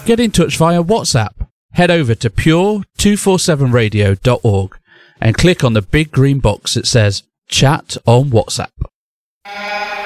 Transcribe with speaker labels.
Speaker 1: Get in touch via WhatsApp. Head over to pure247radio.org and click on the big green box that says Chat on WhatsApp.